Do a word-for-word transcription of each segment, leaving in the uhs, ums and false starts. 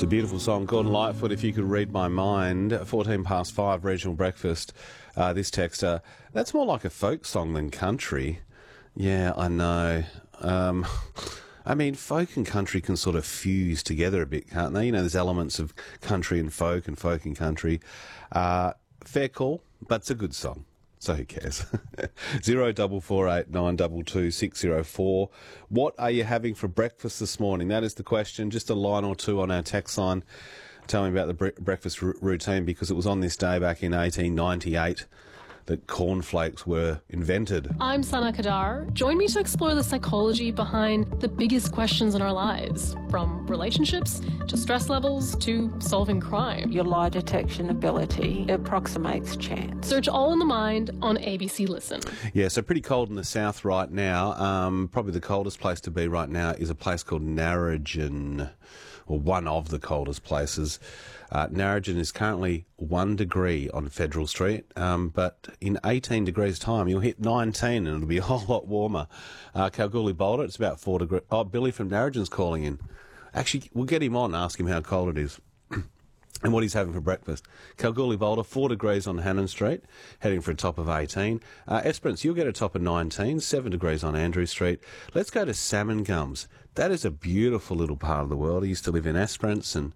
It's a beautiful song. Gordon Lightfoot, If You Could Read My Mind, fourteen past five, regional breakfast. Uh, this texter, that's more like a folk song than country. Yeah, I know. Um, I mean, folk and country can sort of fuse together a bit, can't they? You know, there's elements of country and folk and folk and country. Uh, fair call, but it's a good song. So who cares? Zero double four eight nine double two six zero four. What are you having for breakfast this morning? That is the question. Just a line or two on our text line. Tell me about the bre- breakfast r- routine, because it was on this day back in eighteen ninety-eight that cornflakes were invented. I'm Sana Kadar. Join me to explore the psychology behind the biggest questions in our lives, from relationships to stress levels to solving crime. Your lie detection ability approximates chance. Search All in the Mind on A B C Listen. Yeah, so pretty cold in the south right now. Um, probably the coldest place to be right now is a place called Narrogin, or one of the coldest places. Uh, Narrogin is currently one degree on Federal Street, um, but in eighteen degrees time you'll hit nineteen and it'll be a whole lot warmer. Uh, Kalgoorlie Boulder, it's about four degrees. Oh, Billy from Narrogin's calling in. Actually, we'll get him on, ask him how cold it is and what he's having for breakfast. Kalgoorlie Boulder, four degrees on Hannon Street, heading for a top of eighteen. Uh, Esperance, you'll get a top of nineteen, seven degrees on Andrew Street. Let's go to Salmon Gums. That is a beautiful little part of the world. I used to live in Esperance, and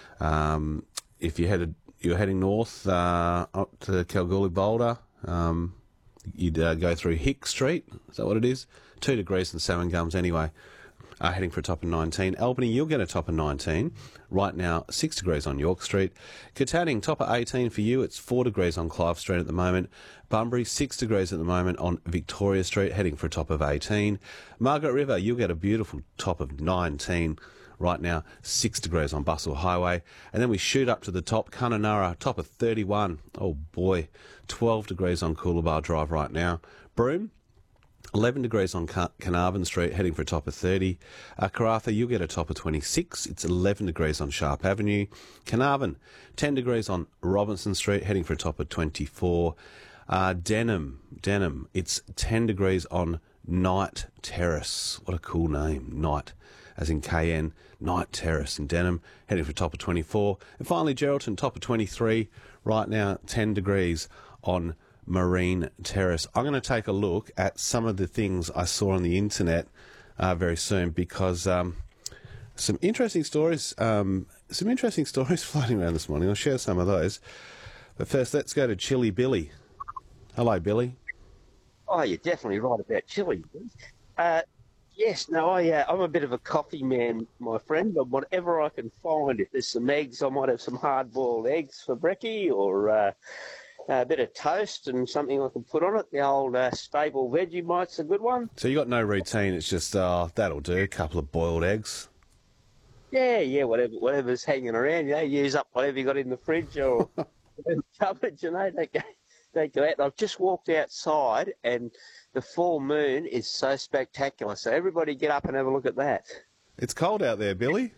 um, if you headed, you're heading north uh, up to Kalgoorlie Boulder, um, you'd uh, go through Hick Street. Is that what it is? Two degrees in Salmon Gums anyway. Uh, heading for a top of nineteen. Albany, you'll get a top of nineteen. Right now, six degrees on York Street. Katanning, top of eighteen for you. It's four degrees on Clive Street at the moment. Bunbury, six degrees at the moment on Victoria Street, heading for a top of eighteen. Margaret River, you'll get a beautiful top of nineteen. Right now, six degrees on Bustle Highway. And then we shoot up to the top. Kununurra, top of thirty-one. Oh boy, twelve degrees on Coolabah Drive right now. Broome, eleven degrees on Car- Carnarvon Street, heading for a top of thirty. Uh, Karratha, you'll get a top of twenty-six. It's eleven degrees on Sharp Avenue. Carnarvon, ten degrees on Robinson Street, heading for a top of twenty-four. Uh, Denham, Denham, it's ten degrees on Night Terrace. What a cool name, Night, as in K N, Night Terrace in Denham, heading for a top of twenty-four. And finally, Geraldton, top of twenty-three. Right now, ten degrees on Marine Terrace. I'm going to take a look at some of the things I saw on the internet uh, very soon, because um, some interesting stories, um, some interesting stories floating around this morning. I'll share some of those. But first, let's go to Chilli Billy. Hello, Billy. Oh, you're definitely right about chili. Uh, yes, no, I, uh, I'm a bit of a coffee man, my friend, but whatever I can find, if there's some eggs, I might have some hard-boiled eggs for brekkie, or uh, a bit of toast and something I can put on it. The old uh, staple Vegemite's a good one. So you got no routine, it's just, uh, that'll do, a couple of boiled eggs. Yeah, yeah, whatever, whatever's hanging around, you know, use up whatever you got in the fridge or in the cupboard, you know, don't go, don't go out. I've just walked outside and the full moon is so spectacular, so everybody get up and have a look at that. It's cold out there, Billy.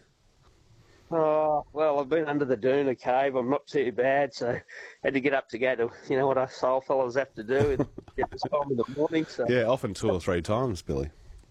Oh, well, I've been under the Doona Cave. I'm not too bad, so had to get up to go to, you know, what us soul fellas have to do and get this time in the morning. So. Yeah, often two or three times, Billy.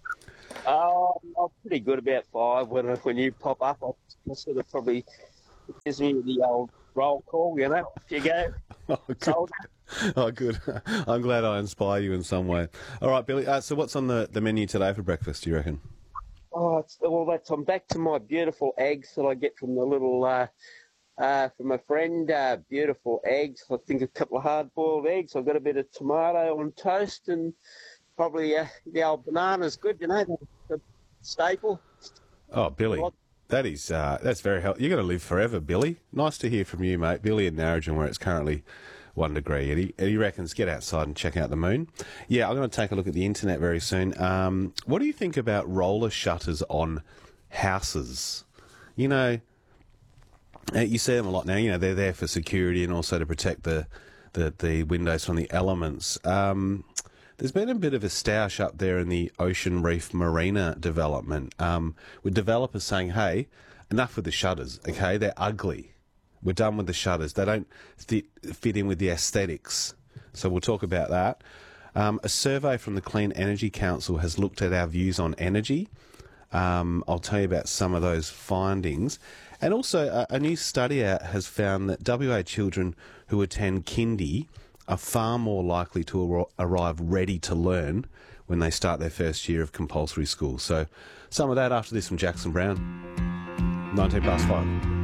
Oh, I'm pretty good about five. When when you pop up, I sort of probably gives me the old roll call, you know, off you go. Oh, good. Oh, good. I'm glad I inspire you in some way. All right, Billy, uh, so what's on the, the menu today for breakfast, do you reckon? Oh, it's, well, that's, I'm back to my beautiful eggs that I get from the little, uh, uh, from a friend, uh, beautiful eggs. I think a couple of hard-boiled eggs. I've got a bit of tomato on toast and probably uh, the old banana's good, you know, the, the staple. Oh, Billy, that is, uh, that's very helpful. You're going to live forever, Billy. Nice to hear from you, mate. Billy in Narrogin, where it's currently one degree. Eddie, Eddie reckons get outside and check out the moon. Yeah, I'm going to take a look at the internet very soon. Um, what do you think about roller shutters on houses? You know, uh, you see them a lot now. You know, they're there for security and also to protect the the, the windows from the elements. Um, there's been a bit of a stoush up there in the Ocean Reef Marina development, um, with developers saying, hey, enough with the shutters, okay? They're ugly. We're done with the shutters. They don't fit, fit in with the aesthetics. So we'll talk about that. Um, a survey from the Clean Energy Council has looked at our views on energy. Um, I'll tell you about some of those findings. And also, a, a new study out has found that W A children who attend kindy are far more likely to ar- arrive ready to learn when they start their first year of compulsory school. So some of that after this from Jackson Brown. nineteen past five.